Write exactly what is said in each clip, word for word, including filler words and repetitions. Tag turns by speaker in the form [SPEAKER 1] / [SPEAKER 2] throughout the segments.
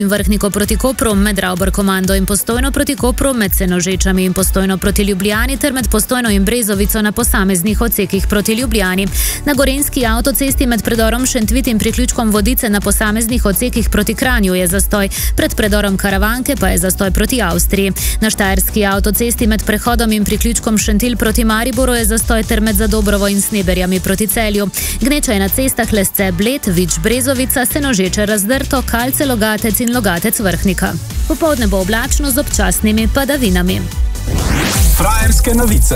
[SPEAKER 1] Vrhniko proti Kopru, med Ravbar komando in Postojno proti Kopru, med Senožečami in Postojno proti Ljubljani ter med Postojno in Brezovico na posameznih odsekih proti Ljubljani. Na gorenjski avtocesti med predorom Šentvit in priključkom Vodice na posameznih odsekih proti Kranju je zastoj, pred predorom Karavanke pa je zastoj proti Avstriji. Na štajerski avtocesti med prehodom in priključkom Šentilj proti Mariboru je zastoj ter med Zadobrovo in Sneberjami proti Celju. Gneča je na cestah Lesce Bled, Vič Brezovica, Senožeče Razdrto, Kalce Logatec in Logatec Vrhnika. Popoldne bo oblačno z občasnimi padavinami.
[SPEAKER 2] Frajerske novice.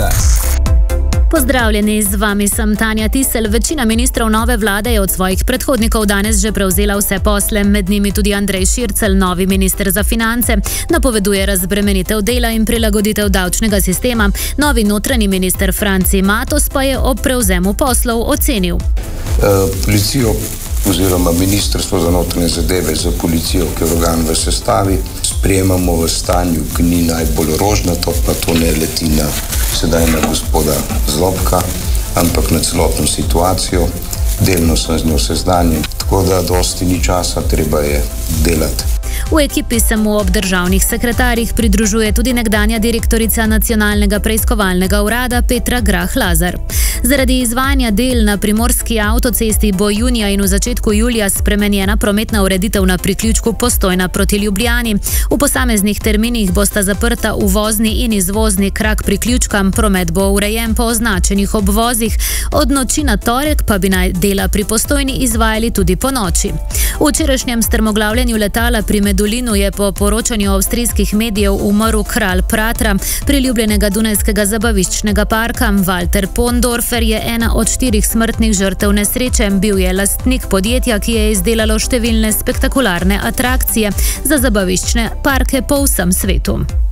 [SPEAKER 1] Pozdravljeni, z vami sem Tanja Tisel. Večina ministrov nove vlade je od svojih predhodnikov danes že prevzela vse posle, med njimi tudi Andrej Šircelj, novi minister za finance. Napoveduje razbremenitev dela in prilagoditev davčnega sistema. Novi notranji minister Franci Matos pa je ob prevzemu poslov ocenil.
[SPEAKER 3] Uh, policijo oziroma Ministrstvo za notranje zadeve za policijo, ki je organ v sestavi, sprejemamo v stanju, ki ni najbolj rožnato, pa to ne leti na sedaj na gospoda Zlobka, ampak na celotno situacijo. Delno sem z njo seznanjen, tako da dosti ni časa, treba je delati.
[SPEAKER 1] V ekipi se mu ob državnih sekretarjih pridružuje tudi nekdanja direktorica Nacionalnega preiskovalnega urada Petra Grah Lazar. Zaradi izvajanja del na primorski avtocesti bo junija in v začetku julija spremenjena prometna ureditev na priključku Postojna proti Ljubljani. V posameznih terminih bosta zaprta uvozni in izvozni krak priključka, promet bo urejen po označenih obvozih, od noči na torek pa bi naj dela pri Postojni izvajali tudi po noči. V včerajšnjem strmoglavljanju letala pri Medulinu je po poročanju avstrijskih medijev umrl kralj Pratra, priljubljenega dunajskega zabaviščnega parka. Walter Pondorfer je ena od štirih smrtnih žrtev nesreče. Bil je lastnik podjetja, ki je izdelalo številne spektakularne atrakcije za zabaviščne parke po vsem svetu.